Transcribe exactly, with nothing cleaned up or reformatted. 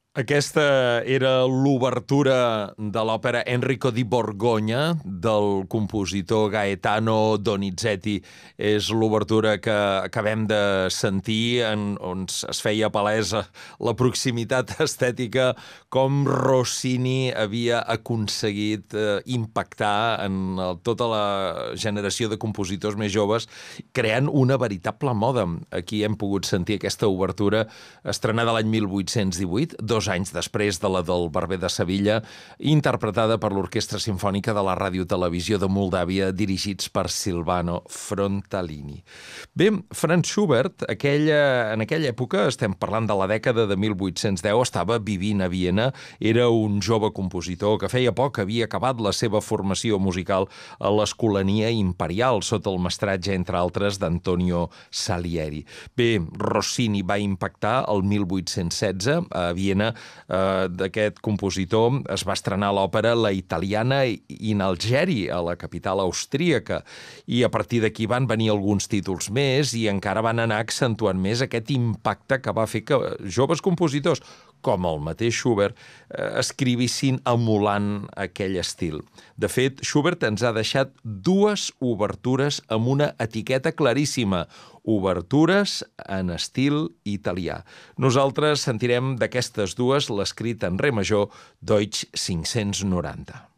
Aquesta era l'obertura de l'òpera Enrico di Borgogna, del compositor Gaetano Donizetti. És l'obertura que acabem de sentir, en on es feia palesa la proximitat estètica, com Rossini havia aconseguit eh, impactar en el, tota la generació de compositors més joves, creant una veritable moda. Aquí hem pogut sentir aquesta obertura estrenada l'any mil vuit-cents divuit, dos anys després de la del Barber de Sevilla, interpretada per l'Orquestra Simfònica de la Ràdio-Televisió de Moldàvia, dirigits per Silvano Frontalini. Bé, Franz Schubert, aquella, en aquella època, estem parlant de la dècada de mil vuit-cents deu, estava vivint a Viena, era un jove compositor que feia poc havia acabat la seva formació musical a l'Escolania Imperial, sota el mestratge, entre altres, d'Antonio Salieri. Bé, Rossini va impactar el mil vuit-cents setze a Viena. Eh, d'aquest compositor es va estrenar l'òpera La Italiana in Algeri, a la capital austríaca, i a partir d'aquí van venir alguns títols més i encara van anar accentuant més aquest impacte que va fer que joves compositors, com el mateix Schubert, eh, escrivissin emulant aquell estil. De fet, Schubert ens ha deixat dues obertures amb una etiqueta claríssima: obertures en estil italià. Nosaltres sentirem d'aquestes dues l'escrit en re major, Deutsch cinc-cents noranta.